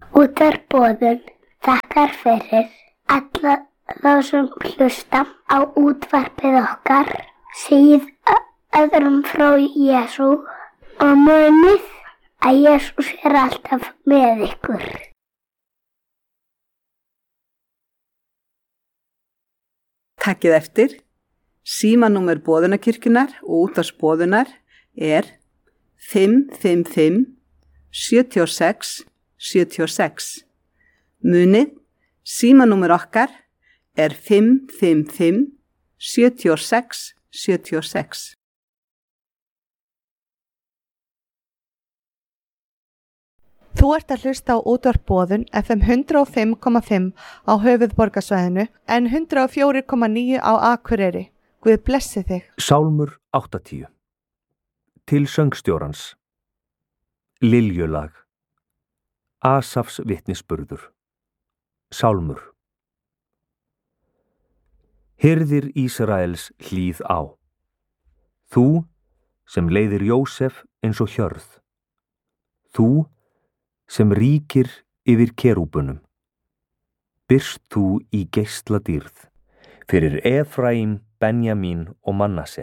Útvarpsboðun þakkar fyrir alla þá sem hlusta á útvarpið okkar, segið öðrum frá Jesú og munið að Jesús alltaf með ykkur. Takkið eftir, símanúmer boðunarkirkjunnar og útvarpsboðunar er 555 76 76. Munið, símanúmer okkar er 555 76 76. Þú ert að hlusta á útvarpsboðun FM 105,5 á höfuðborgarsvæðinu en 104,9 á Akureyri. Guð blessi þig. Sálmur 80. Til söngstjórans. Liljulag. Asafs vitnisburður. Sálmur. Hirðir Ísraels hlýð á. Þú sem leiðir Jósef eins og hjörð. Þú sem ríkir yfir kerúbunum. Birst þú í geisladýrð, fyrir Efraím, Benjamín og Manasse.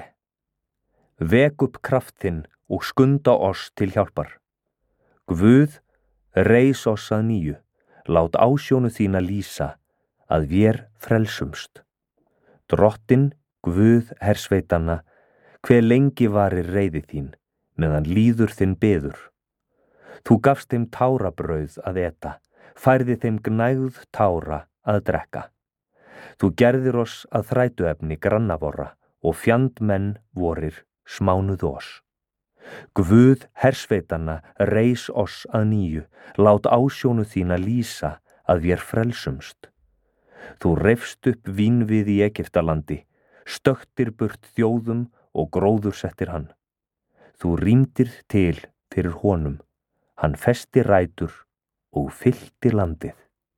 Vek upp kraftinn og skunda oss til hjálpar. Guð, reis oss að nýju, lát ásjónu þína lýsa, að vér frelsumst. Drottinn, Guð hersveitanna, hve lengi varir reiði þín, meðan líður þinn beður. Þú gafst þeim tárabrauð að eta, færði þeim gnægð tára að drekka. Þú gerðir oss að þrætuefni grannavorra og fjandmenn vorir smánuð oss. Guð hersveitanna reis oss að nýju, lát ásjónu þína lýsa að vér frelsumst. Þú reifst upp vínvið í Egyptalandi, stöktir burt þjóðum og gróðursettir hann. Þú rýmdir til fyrir honum, hann festi rætur og fyllti landið.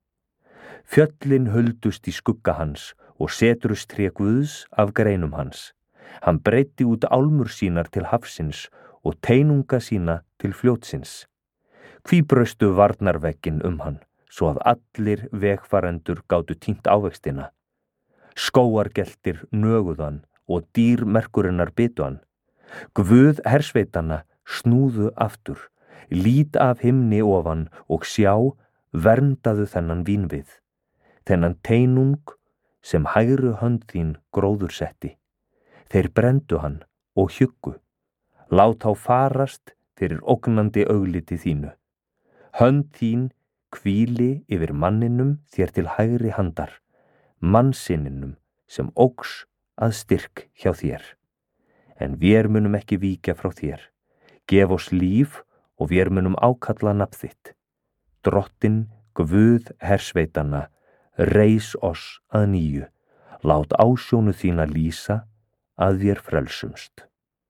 Fjöllin huldust í skugga hans og setrust tré Guðs af greinum hans. Hann breiddi út álmur sínar til hafsins og teinunga sína til fljótsins. Hví braustu varnarvegginn hann, svo að allir vegfarendur gátu týnt ávextina. Skóargeltir nöguðan og dýr merkurinnar bitu hann. Guð hersveitanna snúðu aftur, lít af himni ofan og sjá, verndaðu þennan vínvið, þennan teinung sem hægri hönd þín gróður setti. Þeir brenndu hann og hjuggu, lát á farast fyrir ógnandi augliti þínu. Hönd þín hvíli yfir manninum þér til hægri handar, mannsinninum sem óx að styrk hjá þér. En vér munum ekki víkja frá þér. Gef oss líf og vér munum ákalla nafn þitt. Drottinn, Guð hersveitanna, reis oss að nýju, lát ásjónu þína lýsa að vér frelsumst.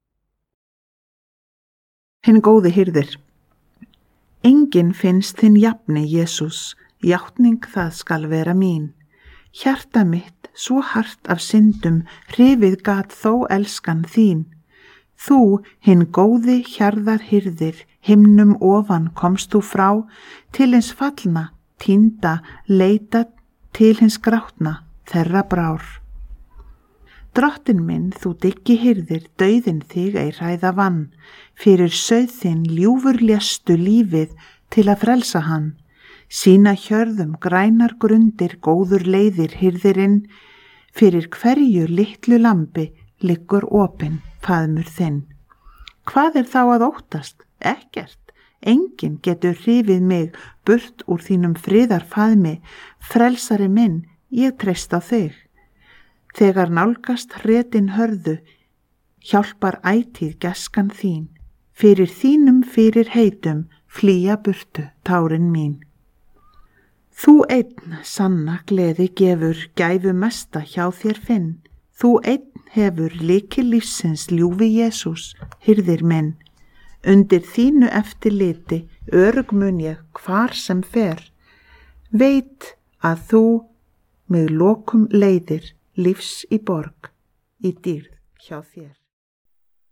Hinn góði hirðir. Enginn finnst þinn jafni, Jesús, játning það skal vera mín. Hjarta mitt, svo hart af syndum, hrifið gat þó elskan þín. Þú, hinn góði hjarðar hirðir, himnum ofan komst þú frá, til hins fallna, týnda, leita, til hins grátna, þeirra brár. Drottinn minn, þú dyggi hirðir, dauðinn þig ei hræða vann, fyrir sauð þinn ljúfur léstu lífið til að frelsa hann. Sína hjörðum grænar grundir góður leiðir hirðirinn, fyrir hverju litlu lambi liggur opinn faðmur þinn. Hvað þá að óttast? Ekkert. Enginn getur hrifið mig burt úr þínum friðarfaðmi, frelsari minn, ég treyst á þig. Þegar nálgast hretin hörðu, hjálpar ætíð gæskan þín, fyrir þínum fyrir heitum flýja burtu tárin mín. Þú einn sanna gleði gefur, gæfu mesta hjá þér finn, þú einn hefur lykil lífsins ljúfi Jesús, hirðir minn. Undir þínu eftirliti örugg mun ég hvar sem fer, veit að þú mig lokum leiðir lífs í borg, í dýrð hjá þér.